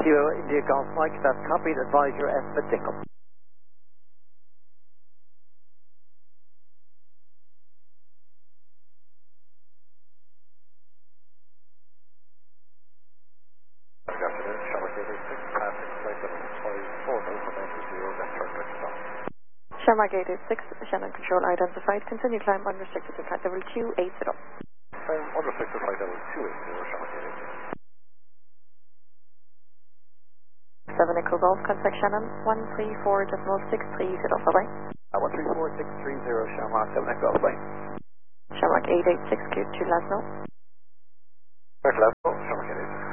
Kilo India Golf Mike, that's copied. Advise your estimate Dingle. Good afternoon, Shamrock 886, passing flight level 24, no from 90, that's perfect stop. Shamrock 886, Shannon control identified. Continue climb unrestricted to flight level 280. Unrestricted flight level 280, Shamrock 886. 7 Echo Golf, contact Shannon 134.63 to Alpha Bay. 134630, Shamrock 7 Echo Golf Bay. Shamrock 886, cleared to Lasno. Right, Lasno.